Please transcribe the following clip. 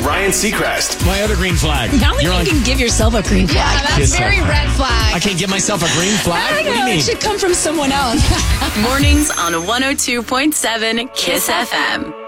Ryan Seacrest. My other green flag. I don't think you can give yourself a green flag. Yeah, that's Kiss very that. red flag. I can't give myself a green flag? I don't What do you know. mean? It should come from someone else. Mornings on 102.7 Kiss FM.